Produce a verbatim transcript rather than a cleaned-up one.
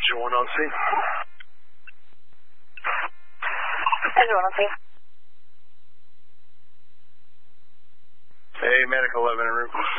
Visual one on scene. Visual one on scene. Hey, Medical eleven en route.